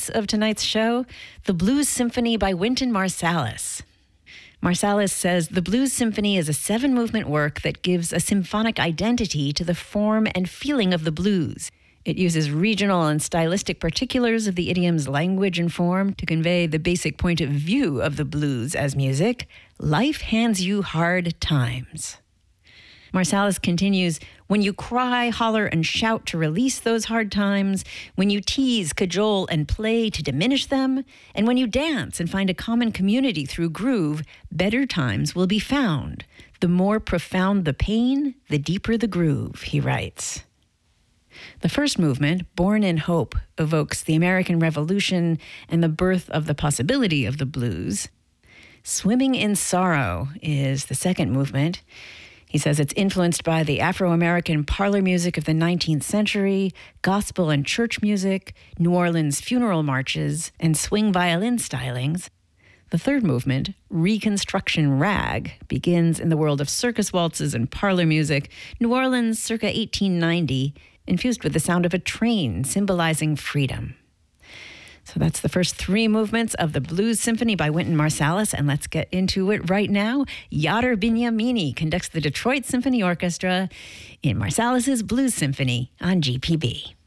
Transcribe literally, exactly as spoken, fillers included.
piece of tonight's show, the Blues Symphony by Wynton Marsalis. Marsalis says the Blues Symphony is a seven-movement work that gives a symphonic identity to the form and feeling of the blues. It uses regional and stylistic particulars of the idiom's language and form to convey the basic point of view of the blues as music. Life hands you hard times. Marsalis continues, when you cry, holler, and shout to release those hard times, when you tease, cajole, and play to diminish them, and when you dance and find a common community through groove, better times will be found. The more profound the pain, the deeper the groove, he writes. The first movement, Born in Hope, evokes the American Revolution and the birth of the possibility of the blues. Swimming in Sorrow is the second movement. He says it's influenced by the Afro-American parlor music of the nineteenth century, gospel and church music, New Orleans funeral marches, and swing violin stylings. The third movement, Reconstruction Rag, begins in the world of circus waltzes and parlor music, New Orleans circa eighteen ninety, infused with the sound of a train symbolizing freedom. So that's the first three movements of the Blues Symphony by Wynton Marsalis, and let's get into it right now. Yadar Binyamini conducts the Detroit Symphony Orchestra in Marsalis's Blues Symphony on G P B.